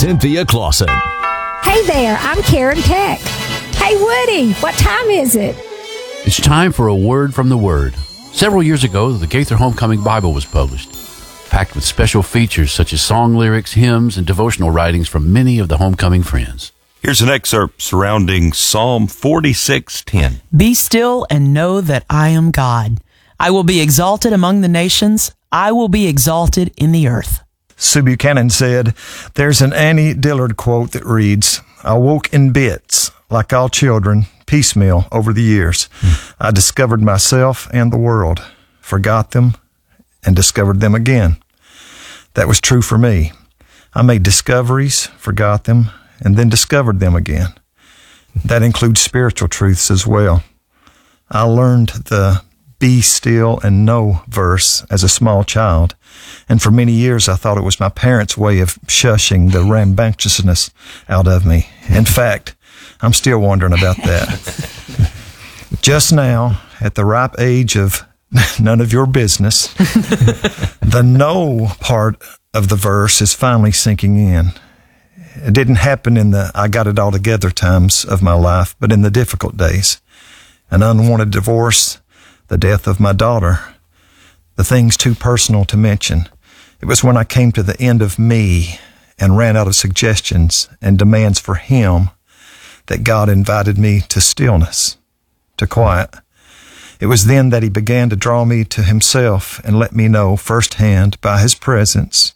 Cynthia Clausen. Hey there, I'm Karen Peck. Hey Woody, what time is it? It's time for a word from the Word. Several years ago, the Gaither Homecoming Bible was published, packed with special features such as song lyrics, hymns, and devotional writings from many of the homecoming friends. Here's an excerpt surrounding Psalm 46:10. Be still and know that I am God. I will be exalted among the nations. I will be exalted in the earth. Sue Buchanan said, there's an Annie Dillard quote that reads, I woke in bits, like all children, piecemeal over the years. I discovered myself and the world, forgot them, and discovered them again. That was true for me. I made discoveries, forgot them, and then discovered them again. That includes spiritual truths as well. I learned the be still and know verse as a small child, and for many years I thought it was my parents' way of shushing the rambunctiousness out of me. In fact, I'm still wondering about that. Just now, at the ripe age of none of your business, the know part of the verse is finally sinking in. It didn't happen in the I got it all together times of my life, but in the difficult days. An unwanted divorce, the death of my daughter, the things too personal to mention. It was when I came to the end of me and ran out of suggestions and demands for Him that God invited me to stillness, to quiet. It was then that He began to draw me to Himself and let me know firsthand by His presence,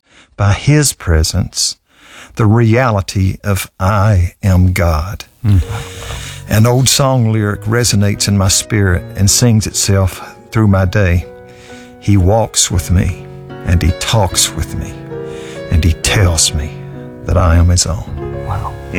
the reality of I am God. An old song lyric resonates in my spirit and sings itself through my day. He walks with me, and He talks with me, and He tells me that I am His own.